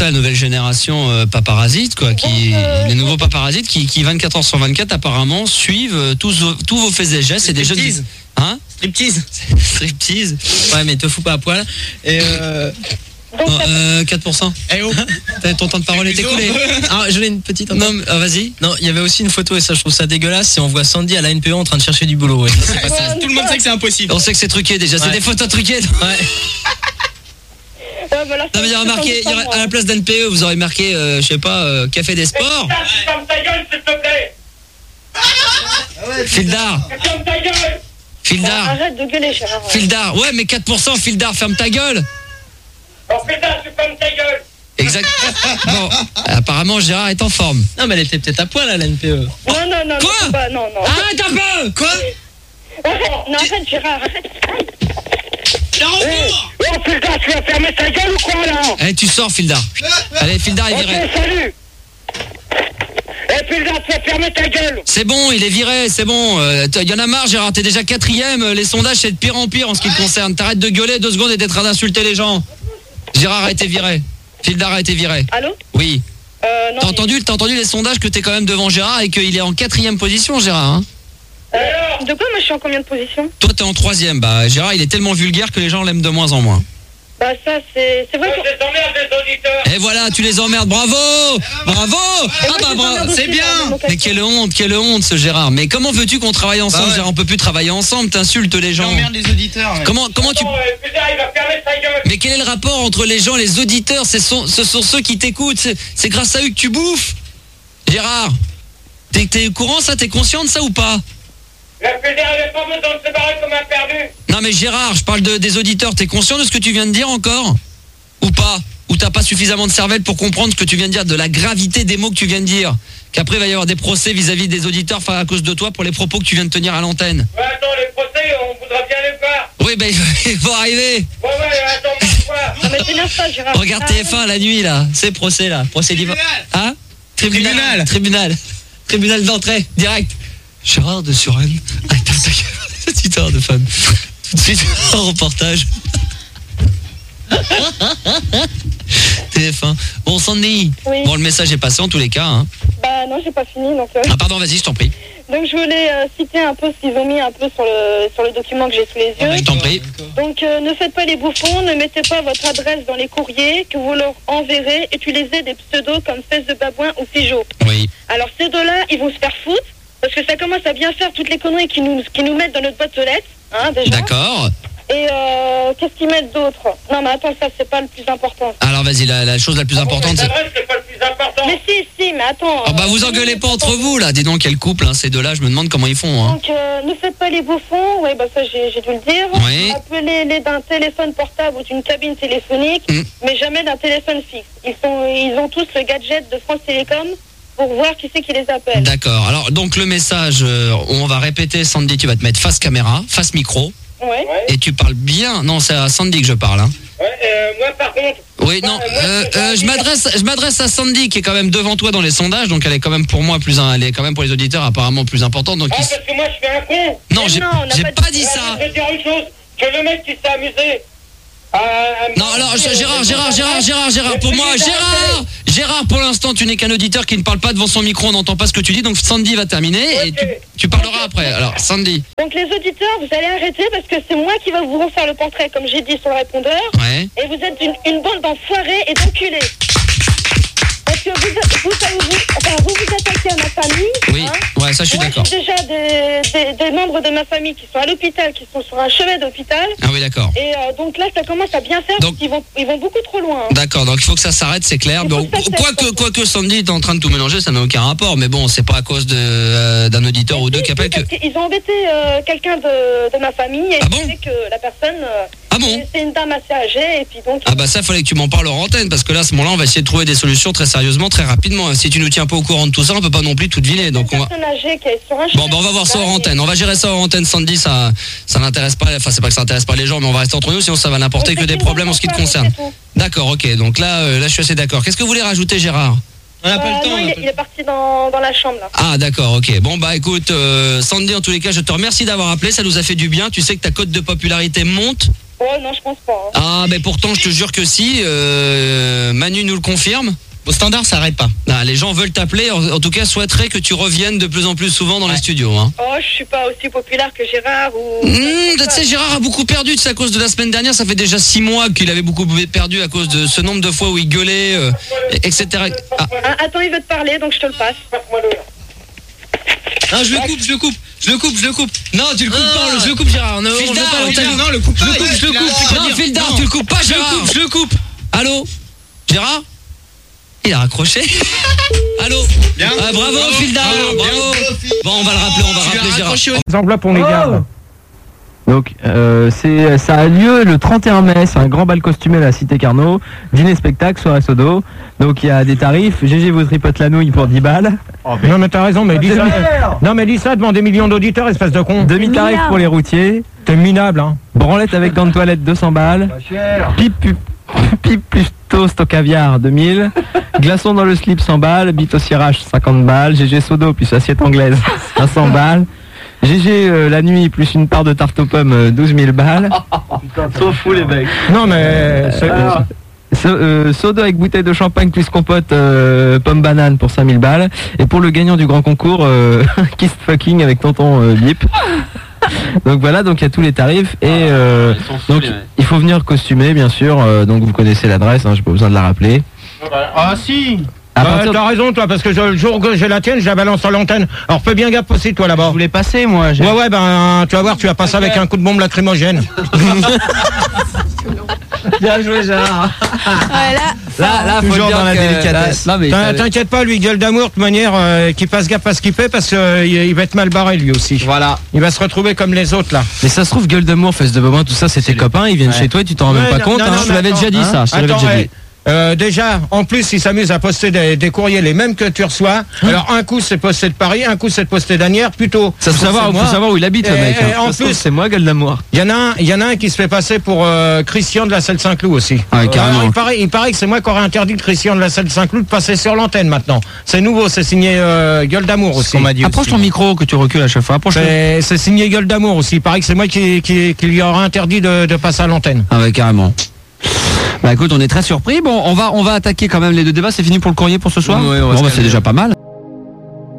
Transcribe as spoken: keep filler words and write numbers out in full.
ça la nouvelle génération euh, pas parasite quoi, qui euh, les nouveaux pas parasites qui, qui vingt-quatre heures sur vingt-quatre apparemment suivent euh, tous vos, tous vos faits et gestes. C'est des jeunes. Hein? Striptease. Striptease. Ouais, mais te fous pas à poil. Et euh... Oh, euh, quatre pour cent. Eh oh, ton temps de parole est écoulé. Ah, je l'ai une petite. Non, mais, ah, vas-y. Non, il y avait aussi une photo et ça, je trouve ça dégueulasse. C'est on voit Sandy à la N P E en train de chercher du boulot. Ouais. Ouais, Tout le monde sait que c'est impossible. On sait que c'est truqué déjà. Ouais. C'est des photos truquées. Ouais. Ouais, voilà, non mais il y aura marqué, il y aura, à la place d'N P E, vous aurez marqué, euh, je sais pas, euh, Café des Sports. Ferme ta gueule, s'il te plaît. Fildar. Ferme ta gueule. Fildar. Arrête de gueuler, Gérard. Fildar. Ouais, mais quatre pour cent, Fildar, ferme ta gueule. Oh putain, tu fermes ta gueule. Exact. Bon, apparemment Gérard est en forme. Non, mais elle était peut-être à poil à la N P E. Non, non, non. Quoi non, pas, non, non. Arrête un peu. Quoi? Arrête, non, arrête, Gérard, arrête. Oh putain, tu vas fermer ta gueule ou quoi là? Allez, tu sors, Fildar. Allez, Fildar est viré. Ok, salut. Eh Fildar, tu vas fermer ta gueule. C'est bon, il est viré, c'est bon. Il euh, y en a marre, Gérard, t'es déjà quatrième. Les sondages, c'est de pire en pire en ce qui te concerne. T'arrêtes de gueuler deux secondes et d'être en train d'insulter les gens. Gérard a été viré. Fildar a été viré. Allô? Oui. Euh, non. T'as entendu, t'as entendu les sondages que t'es quand même devant Gérard et qu'il est en quatrième position, Gérard, hein? Euh, de quoi, moi, je suis en combien de position? Toi, t'es en troisième. Bah, Gérard, il est tellement vulgaire que les gens l'aiment de moins en moins. Bah, ça, c'est, c'est vrai Moi, que... je les emmerde les auditeurs. Et voilà, tu les emmerdes. Bravo! Bravo! Ah bah, bravo! C'est bien! Mais quelle honte, quelle honte, ce Gérard. Mais comment veux-tu qu'on travaille ensemble, bah ouais. Gérard? On peut plus travailler ensemble, t'insultes les gens. J'emmerde les auditeurs. Ouais. Comment, comment tu... Bon, euh, putain, il va fermer sa gueule. Mais quel est le rapport entre les gens et les auditeurs? Ce sont, ce sont ceux qui t'écoutent. C'est, c'est grâce à eux que tu bouffes. Gérard, t'es, t'es au courant, ça? T'es conscient de ça ou pas? La Fédère avait pas besoin de se barrer comme un perdu. Non mais Gérard, je parle de, des auditeurs. T'es conscient de ce que tu viens de dire encore? Ou pas? Ou t'as pas suffisamment de cervelle pour comprendre ce que tu viens de dire, de la gravité des mots que tu viens de dire? Qu'après il va y avoir des procès vis-à-vis des auditeurs à cause de toi pour les propos que tu viens de tenir à l'antenne. Ouais, attends, les procès, on voudra bien les faire. Oui, ben il faut arriver. Ouais, ouais, attends, quoi? Non, mais t'énerve pas, Gérard. Regarde T F un la nuit là, c'est procès là, procès divin. Hein? Tribunal. Tribunal. Tribunal. Tribunal d'entrée, direct. Gérard de Suresnes. Ah, t'as ta gueule. Cette histoire de femme. Tout de suite, en reportage. T F un. Bon, Sandy. Oui. Bon, le message est passé en tous les cas. Hein. Bah, non, j'ai pas fini, donc... Euh... Ah, pardon, vas-y, je t'en prie. Donc, je voulais euh, citer un peu ce qu'ils ont mis un peu sur le, sur le document que j'ai sous les yeux. Je t'en prie. Donc, euh, ne faites pas les bouffons, ne mettez pas votre adresse dans les courriers que vous leur enverrez. Utilisez des pseudos comme Fesse de Babouin ou Figeaud. Oui. Alors, ces deux-là, ils vont se faire foutre. Parce que ça commence à bien faire toutes les conneries qu'ils nous, qu'ils nous mettent dans notre boîte aux lettres, hein, déjà. D'accord. Et euh, qu'est-ce qu'ils mettent d'autre? Non, mais attends, ça, c'est pas le plus important. Alors, vas-y, la, la chose la plus importante, c'est... C'est pas le plus important. Mais si, si, mais attends... Ah bah, vous engueulez pas entre vous, là. Dis donc, quel couple, hein, ces deux-là, je me demande comment ils font, hein. Donc, euh, ne faites pas les bouffons, ouais, bah ça, j'ai, j'ai dû le dire. Oui. Appelez-les d'un téléphone portable ou d'une cabine téléphonique, mm. mais jamais d'un téléphone fixe. Ils, sont, ils ont tous le gadget de France Télécom pour voir qui c'est qui les appelle. D'accord. Alors, donc, le message, euh, on va répéter, Sandy, tu vas te mettre face caméra, face micro. Ouais. Et tu parles bien. Non, c'est à Sandy que je parle, hein. Ouais, euh, moi, par contre... Oui, non, moi, moi, euh, euh, je m'adresse, je m'adresse à Sandy qui est quand même devant toi dans les sondages, donc elle est quand même pour moi plus, elle est quand même pour les auditeurs apparemment plus importante. Donc ah, il... parce que moi, je fais un con. Non, j'ai, non, j'ai pas pas dit dit Ah, ça. je veux dire une chose, que le mec qui s'est amusé... à- à- Non, alors je- Gérard, Gérard, Gérard, Gérard, Gérard, pour moi, Gérard, Gérard, pour l'instant, tu n'es qu'un auditeur qui ne parle pas devant son micro, on n'entend pas ce que tu dis, donc Sandy va terminer et tu, tu parleras après. Alors, Sandy. Donc, les auditeurs, vous allez arrêter parce que c'est moi qui va vous refaire le portrait, comme j'ai dit sur le répondeur. Ouais. Et vous êtes une, une bande d'enfoirés et d'enculés. Parce que vous, vous, vous, enfin, vous vous attaquez à ma famille. Oui, hein. ouais, ça je suis Moi, d'accord. j'ai déjà des, des, des membres de ma famille qui sont à l'hôpital, qui sont sur un chevet d'hôpital. Ah oui, d'accord. Et euh, donc là, ça commence à bien faire Donc- parce qu'ils vont, ils vont beaucoup trop loin. hein. D'accord, donc il faut que ça s'arrête, c'est clair. Il faut Donc, que ça quoi s'arrête. que, quoi que Sandy est en train de tout mélanger, ça n'a aucun rapport. Mais bon, c'est pas à cause de, euh, d'un auditeur Mais ou deux si, qui appelle que. parce qu'ils ont embêté euh, quelqu'un de, de ma famille et Ah ils bon disaient que la personne, euh, Ah bon? c'est- c'est une dame assez âgée et puis donc... Ah bah ça, fallait que tu m'en parles en antenne, parce que là, à ce moment-là, on va essayer de trouver des solutions très sérieusement, très rapidement. Si tu nous tiens pas au courant de tout ça, on peut pas non plus tout deviner. Donc on une va. personne âgée qui est sur un Bon, chevet bah on va voir ça en d'hôpital antenne. On va gérer ça en antenne, Sandy. Ça, ça n'intéresse pas. Enfin, c'est pas que ça intéresse pas les gens, mais on va rester entre nous, sinon ça va n'apporter et- que Donc, des c'est problèmes en ce qui te une concerne. c'est tout. D'accord, ok. Donc là, euh, là, je suis assez d'accord. Qu'est-ce que vous voulez rajouter, Gérard? On n'a pas Euh, le temps. non, on a il, pas est, le il est parti dans, dans la chambre là. Ah d'accord, ok. Bon bah écoute, euh, Sandy, en tous les cas, je te remercie d'avoir appelé, ça nous a fait du bien. Tu sais que ta cote de popularité monte. Oh non, je pense pas. Hein. Ah, mais pourtant, je te jure que si. Euh, Manu nous le confirme. Au standard, ça arrête pas. Ah, les gens veulent t'appeler, en, en tout cas souhaiteraient que tu reviennes de plus en plus souvent dans ouais. les studios. Hein. Oh, je suis pas aussi populaire que Gérard ou... Mmh, tu sais, Gérard a beaucoup perdu, tu sais, à cause de la semaine dernière, ça fait déjà six mois qu'il avait beaucoup perdu à cause de ce nombre de fois où il gueulait, euh, et cetera. Ah. Ah, attends, il veut te parler, donc je te le passe. Non, je le coupe, je le coupe, je le coupe, je le coupe. Non, tu le coupes ah, pas, je le coupe, Gérard. Non, Fildar, on veut pas, non, non, le coupe pas. Je le coupe, je le coupe. Non, Fildar, tu le coupes pas, Gérard. Je le coupe, je le coupe. Allô, Gérard? Il a raccroché. Allô. Bien. Ah, bravo, bravo Fildar, bravo. bravo. Bon, on va le rappeler, on va tu rappeler Gérard. Les enveloppes, on les garde. Donc euh, c'est ça a lieu le trente et un mai, c'est un grand bal costumé à la Cité Carnot, dîner spectacle, soirée sodo. Donc il y a des tarifs, G G vous tripote la nouille pour dix balles. Oh, non mais t'as raison, mais dis ça. Non mais dis ça devant des millions d'auditeurs, espèce de con. Demi tarif pour les routiers. T'es minable hein. Branlette avec gants de toilette deux cents balles. Pipe, pipe, pipe plus toast au caviar deux mille. Glaçon dans le slip cent balles, bite au cirage cinquante balles, G G sodo plus assiette anglaise cinq cents balles. G G euh, la nuit plus une part de tarte aux pommes euh, douze mille balles. Putain, trop fou les mecs. Non mais c'est... Ah. So, euh, soda avec bouteille de champagne plus compote euh, pomme banane pour cinq mille balles. Et pour le gagnant du grand concours, euh, kiss fucking avec tonton euh, Bip. Donc voilà, donc il y a tous les tarifs et euh, fous, donc il faut venir costumé bien sûr. Euh, donc vous connaissez l'adresse, hein, j'ai pas besoin de la rappeler. Ah si. À bah, partir... T'as raison toi parce que je, le jour que j'ai la tienne je la balance sur l'antenne. Alors fais bien gaffe aussi toi là-bas. Je voulais passer moi. Ouais ouais ben tu vas voir tu vas passer avec un coup de bombe lacrymogène. Bien joué Gérard. Ouais, là, là, là toujours faut dans la que... délicatesse. Là, mais t'inquiète pas lui gueule d'amour de toute manière euh, qu'il fasse gaffe à ce qu'il fait parce qu'il euh, il va être mal barré lui aussi. Voilà. Il va se retrouver comme les autres là. Mais ça se trouve gueule d'amour, fesse de bobin, tout ça c'est tes copains, ils viennent ouais. chez toi et tu t'en rends ouais, même pas non, compte. Non, hein. non, je te l'avais déjà dit hein ça. Je te l'avais déjà dit. Euh, déjà, en plus, ils s'amusent à poster des, des courriers les mêmes que tu reçois. Hein alors, un coup, c'est posté de Paris, un coup, c'est posté d'Anières, plutôt. Ça faut savoir, faut savoir où il habite, et, le mec. Hein. En plus, c'est moi, gueule d'amour. Il y en a un, il y en a un qui se fait passer pour euh, Christian de la Selle Saint-Cloud aussi. Ah, carrément. Alors, il paraît, il paraît que c'est moi qui aurais interdit de Christian de la Selle Saint-Cloud de passer sur l'antenne maintenant. C'est nouveau, c'est signé euh, gueule d'amour aussi. Approche ton micro que tu recules à chaque fois. Approche. C'est signé gueule d'amour aussi. Il paraît que c'est moi qui, qui, qui lui aurait interdit de, de passer à l'antenne. Ah ouais, carrément. Bah écoute, on est très surpris. Bon, on va on va attaquer quand même les deux débats. C'est fini pour le courrier pour ce soir. Oui, bon, bah, c'est déjà pas mal.